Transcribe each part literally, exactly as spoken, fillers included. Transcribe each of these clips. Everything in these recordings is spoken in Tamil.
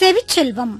செவிச்செல்வம்.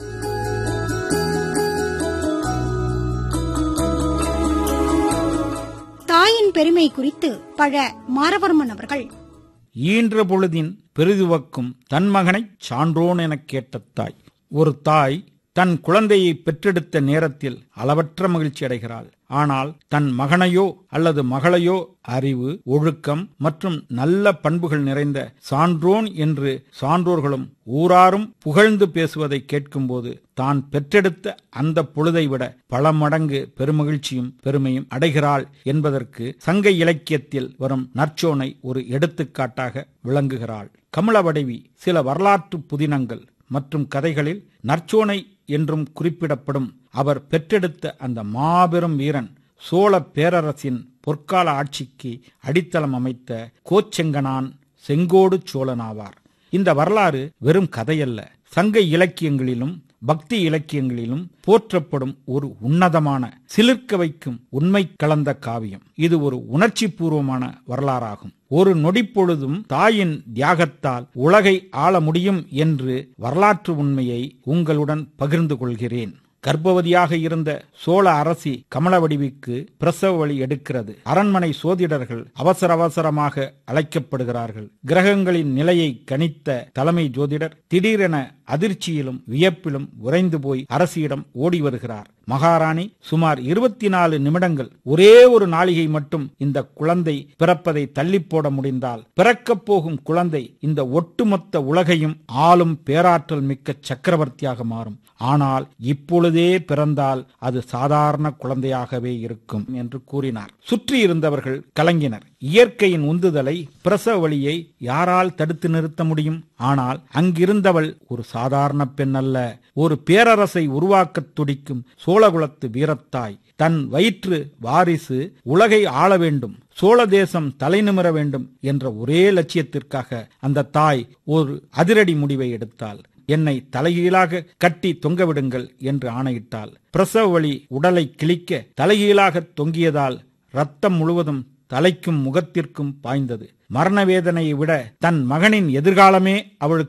தாயின் பெருமை குறித்து பழ மாரவர்மன் அவர்கள்: ஈன்ற பொழுதின் பெரிதுவக்கும் தன் மகனைச் சான்றோன் எனக் கேட்ட தாய். ஒரு தாய் தன் குழந்தையை பெற்றெடுத்த நேரத்தில் அளவற்ற மகிழ்ச்சி அடைகிறாள். ஆனால் தன் மகனையோ அல்லது மகளையோ அறிவு, ஒழுக்கம் மற்றும் நல்ல பண்புகள் நிறைந்த சான்றோன் என்று சான்றோர்களும் ஊராரும் புகழ்ந்து பேசுவதை கேட்கும்போது தான் பெற்றெடுத்த அந்த பொழுதை விட பல மடங்கு பெருமகிழ்ச்சியும் பெருமையும் அடைகிறாள் என்பதற்கு சங்க இலக்கியத்தில் வரும் நற்சோனை ஒரு எடுத்துக்காட்டாக விளங்குகிறாள். கமலவடைவி சில வரலாற்று புதினங்கள் மற்றும் கதைகளில் நற்சோனை என்றும் குறிப்பிடப்படும் அவர் பெற்றெடுத்த அந்த மாபெரும் வீரன் சோழ பேரரசின் பொற்கால ஆட்சிக்கு அடித்தளம் அமைத்த கோச்செங்கனான் செங்கோடு சோழனாவார். இந்த வரலாறு வெறும் கதையல்ல, சங்க இலக்கியங்களிலும் பக்தி இலக்கியங்களிலும் போற்றப்படும் ஒரு உன்னதமான சிலிர்க்க வைக்கும் உண்மை கலந்த காவியம். இது ஒரு உணர்ச்சி பூர்வமான வரலாறாகும். ஒரு நொடிப்பொழுதும் தாயின் தியாகத்தால் உலகை ஆள முடியும் என்று வரலாற்று உண்மையை உங்களுடன் பகிர்ந்து கொள்கிறேன். கர்ப்பவதியாக இருந்த சோழ அரசி கமலவடிவுக்கு பிரசவ வலி எடுக்கிறது. அரண்மனை சோதிடர்கள் அவசர அவசரமாக அழைக்கப்படுகிறார்கள். கிரகங்களின் நிலையை கணித்த தலைமை ஜோதிடர் திடீரென அதிர்ச்சியிலும் வியப்பிலும் உறைந்து போய் அரசியிடம் ஓடி வருகிறார். மகாராணி, சுமார் இருபத்தி நாலு நிமிடங்கள், ஒரே ஒரு நாளிகை மட்டும் இந்த குழந்தை பிறப்பதை தள்ளி போட முடிந்தால் பிறக்கப் போகும் குழந்தை இந்த ஒட்டுமொத்த உலகையும் ஆளும் பேராற்றல் மிக்க சக்கரவர்த்தியாக மாறும். ஆனால் இப்பொழுதே பிறந்தால் அது சாதாரண குழந்தையாகவே இருக்கும் என்று கூறினார். சுற்றி இருந்தவர்கள் கலங்கினர். இயற்கையின் உந்துதலை, பிரசவ வலியை யாரால் தடுத்து நிறுத்த முடியும்? ஆனால் அங்கிருந்தவள் ஒரு சாதாரண பெண் அல்ல, ஒரு பேரரசை உருவாக்க துடிக்கும் சோழகுலத்து வீரத்தாய். தன் வயிற்று வாரிசு உலகை ஆள வேண்டும், சோழ தேசம் தலைநிமிர வேண்டும் என்ற ஒரே லட்சியத்திற்காக அந்த தாய் ஒரு அதிரடி முடிவை எடுத்தாள். என்னை தலைகீழாக கட்டி தொங்கவிடுங்கள் என்று ஆணையிட்டாள். பிரசவ வலி உடலை கிழிக்க தலைகீழாக தொங்கியதால் ரத்தம் முழுவதும் தலைக்கும் முகத்திற்கும் பாய்ந்தது. மரண வேதனையை விட தன் மகனின் எதிர்காலமே அவளுக்கு